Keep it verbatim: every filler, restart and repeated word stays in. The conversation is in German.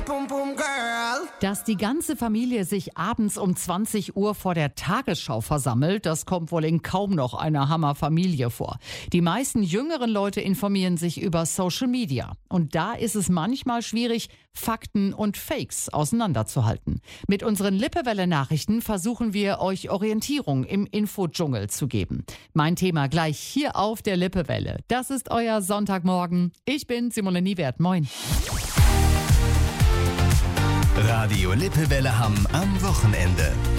pum pum girl. Dass die ganze Familie sich abends um zwanzig Uhr vor der Tagesschau versammelt, das kommt wohl in kaum noch einer Hammerfamilie vor. Die meisten jüngeren Leute informieren sich über Social Media. Und da ist es manchmal schwierig, Fakten und Fakes auseinanderzuhalten. Mit unseren Lippewelle-Nachrichten versuchen wir, euch Orientierung im Infodschungel zu geben. Mein Thema gleich hier auf der Lippewelle. Das ist euer Sonntagmorgen. Ich bin Simone Niewert. Moin. Radio Lippewelle Hamm am Wochenende.